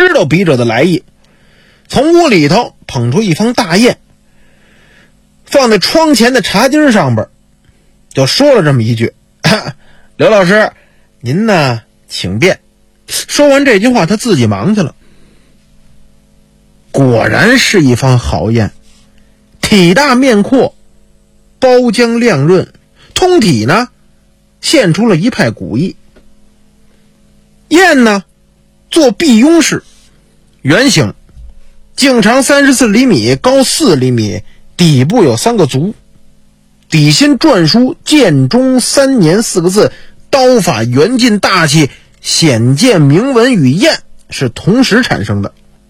知道笔者的来意，从屋里头捧出一方大砚，放在窗前的茶几上边，就说了这么一句：刘老师，您呢请便。说完这句话，他自己忙去了。果然是一方好砚，体大面阔，包浆亮润，通体呢现出了一派古意。砚呢做碧雍式，圆形，径长34厘米，高4厘米，底部有3个足，底心篆书建中3年4个字，刀法圆劲大气，显见铭文与砚是同时产生的。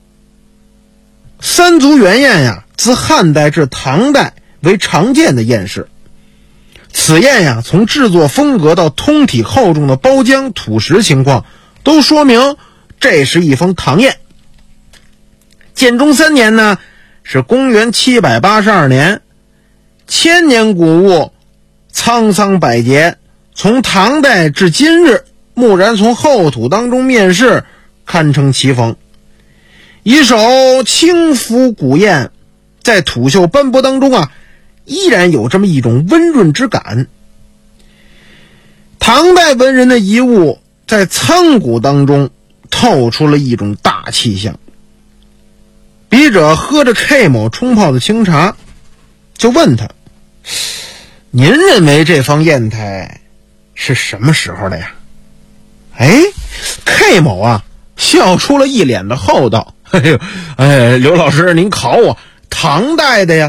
三足圆砚呀，自汉代至唐代为常见的砚式。此砚呀，从制作风格到通体厚重的包浆土石情况，都说明这是一封唐砚。建中3年呢，是公元782年，千年古物，沧桑百劫，从唐代至今日，蓦然从厚土当中面世，堪称奇逢。一手轻浮古砚，在土锈斑驳当中啊，依然有这么一种温润之感。唐代文人的遗物在苍古当中透出了一种大气象。笔者喝着 K 某冲泡的清茶，就问他：您认为这方砚台是什么时候的呀？K 某啊笑出了一脸的厚道。刘老师您考我，唐代的呀。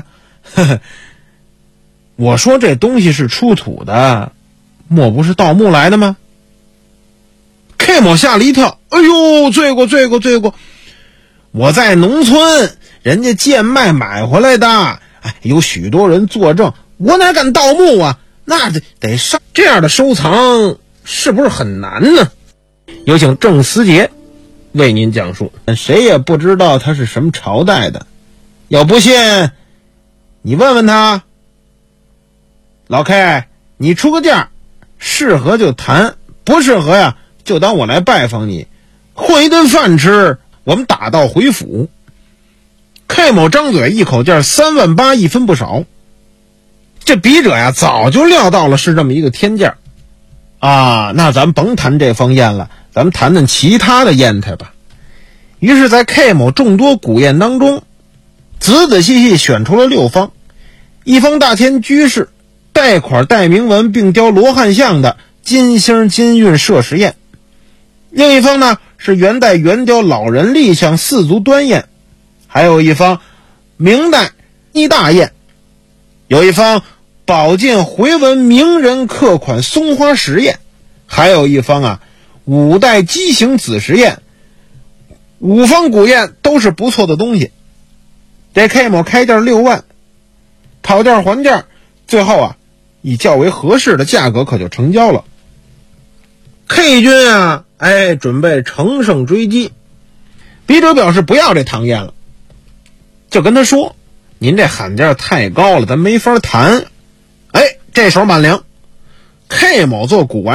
我说这东西是出土的，莫不是盗墓来的吗？ K 某吓了一跳，哎呦，罪过，我在农村，人家贱卖买回来的，有许多人作证，我哪敢盗墓啊？那得上，这样的收藏是不是很难呢？有请郑思杰为您讲述。谁也不知道他是什么朝代的，要不信你问问他。老 K， 你出个价，适合就谈，不适合呀就当我来拜访你，混一顿饭吃，我们打道回府。 K 某张嘴一口价3.8万，一分不少。这笔者呀早就料到了是这么一个天价啊，那咱甭谈这方砚了，咱们谈谈其他的砚台吧。于是在 K 某众多古砚当中，仔仔细细选出了6方，一方大天居士，带款带铭文并雕罗汉像的金星金运射石砚；另一方呢是元代圆雕老人立像4足端砚；还有一方明代一大砚；有一方宝剑回纹名人刻款松花石砚；还有一方5代畸形紫石砚。5方古砚都是不错的东西。这 K 某开价6万，讨价还价，最后以较为合适的价格可就成交了。 K 君准备乘胜追击。笔者表示不要这唐砚了，就跟他说：您这喊价太高了，咱没法谈。这手满梁。 K 某做古玩